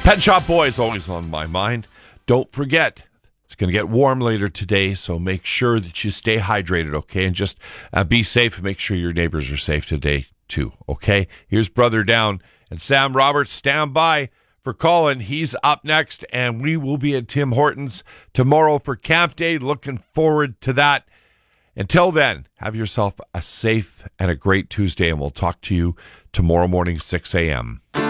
Pet Shop Boys always on my mind. Don't forget, it's going to get warm later today, so make sure that you stay hydrated, okay? And just be safe and make sure your neighbors are safe today, too, okay? Here's Brother Down. And Sam Roberts, stand by for Colin. He's up next, and we will be at Tim Hortons tomorrow for Camp Day. Looking forward to that. Until then, have yourself a safe and a great Tuesday, and we'll talk to you tomorrow morning, 6 a.m.